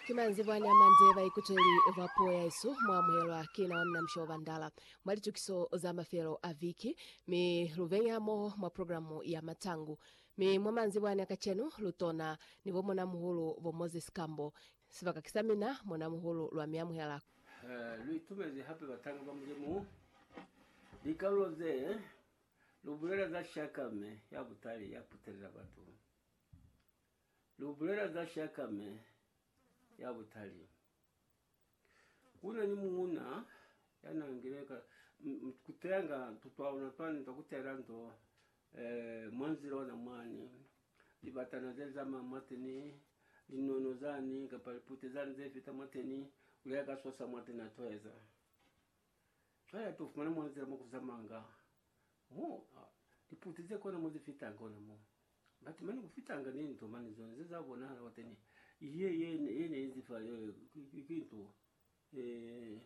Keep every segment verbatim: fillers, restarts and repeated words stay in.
Kimanzibwani amandeva ikucheli evapo ya isu mwamuhelwa kina wamna mshoba ndala mwali tukiso za mafero aviki mi luvenyamo mwa programu ya matangu mi mwamanzibwani akachenu lutona nivo mwana muhulu vo Moses Kambo sivaka kisamina mwana muhulu lwa miamuhela uh, lui tumezi hape batangu ba mjemu likaloze lubulera za shakame ya butali ya puterera batu lubulera za shakame ya butali kuna ni muna yanangireka kutenga tutwauna twani tukutera ndo eh mwanziro na mwani libatana zeza mamateni linono zani kapalipute zani zefita mateni uleka sosa matena toeza twaya tufumana mwanziro mukuzamanga mo liputize kona muzifita ngona mo bati mani kufitanga nini to mani zonze zabona wateni iye ye ye ne izifa kintu eh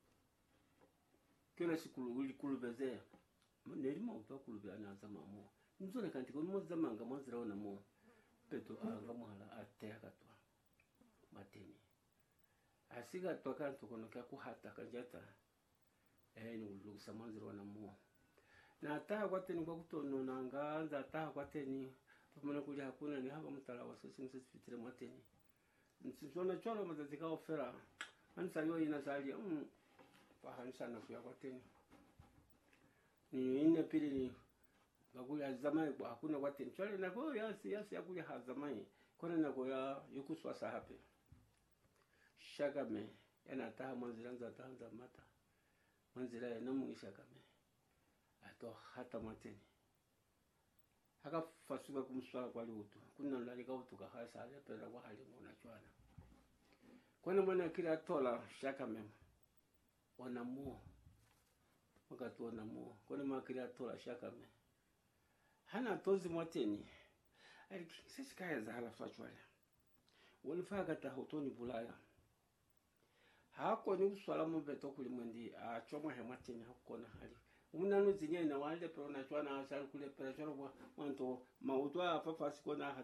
kena sikulu ulikulubeze nerimo utakulubya naza mamo nzone kanti ko muzamanga mwanzira ona mo peto anga mwana ateka twa mateni asiga toka tukono ka kuhata kanjata eh ni ulugisa mwanzira ona mo na taa kwa teni kwa kutono nanga anza taa kwa teni tumana kuli hakuna ni hapa mtala wasisi msifitire mateni nsizona cholo mazazika ofera ansa yo ina salia mm kwa hanisa na kuya kwa teni ni ine pili ni ngakuli azamai kwa hakuna kwa teni chole na kwa yasi yasi yakuli hazamai kone na kwa ya yukuswa sahape shakame yana taa mwanzira nza taa nza mata mwanzira ya namu shakame ato hata mateni haka fasuka kumswala kwa lutu kuna nalika utuka hasa ale pera kwa hali muna chwana kwana mwana kila tola shaka mema wana muo wakati wana muo kwana mwana kila tola shaka me hana tozi mwateni sisi kaya za hala fachwale walifaa kata hotoni bulaya hako ni uswala mbeto kulimwendi achomwa hemateni hakona hali unanu zinye na wale pero na chwana asal kule pero choro mwanto mautwa afa fasiko na